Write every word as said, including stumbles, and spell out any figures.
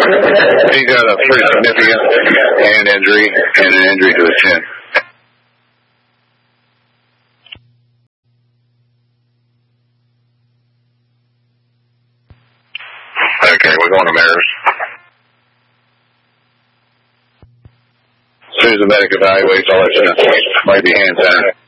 He's got a pretty significant hand injury and an injury to his chin. Okay, we're going to Maris. As soon as the medic evaluates, I'll let you know. Might be hand time.